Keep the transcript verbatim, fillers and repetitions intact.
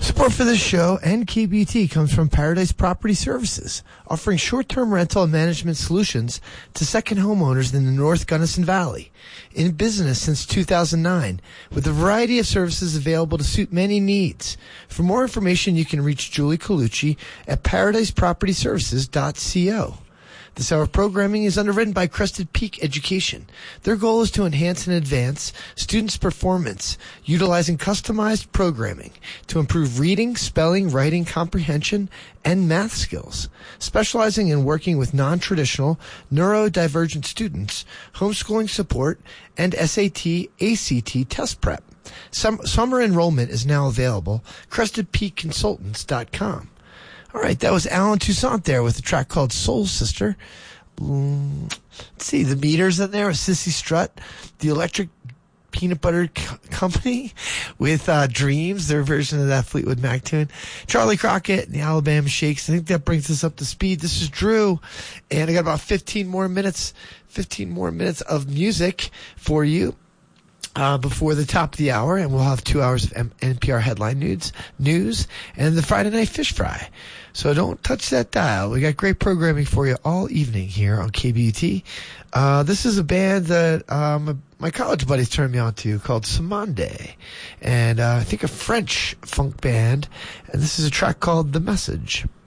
Support for this show and K B T comes from Paradise Property Services, offering short-term rental and management solutions to second homeowners in the North Gunnison Valley. In business since two thousand nine, with a variety of services available to suit many needs. For more information, you can reach Julie Colucci at paradise property services dot co. This hour of programming is underwritten by Crested Peak Education. Their goal is to enhance and advance students' performance, utilizing customized programming to improve reading, spelling, writing, comprehension, and math skills. Specializing in working with non-traditional, neurodivergent students, homeschooling support, and S A T, A C T test prep. Some, summer enrollment is now available. crested peak consultants dot com. All right, that was Alan Toussaint there with a track called Soul Sister. Mm, let's see, the Meters in there with Sissy Strut, the Electric Peanut Butter Co- Company with uh, Dreams, their version of that Fleetwood Mac tune. Charlie Crockett and the Alabama Shakes. I think that brings us up to speed. This is Drew, and I got about fifteen more minutes, fifteen more minutes of music for you. Uh, before the top of the hour, and we'll have two hours of M- N P R headline news, news, and the Friday Night Fish Fry. So don't touch that dial. We got great programming for you all evening here on K B U T. Uh, this is a band that um, my college buddies turned me on to called Samande, and uh, I think a French funk band. And this is a track called The Message.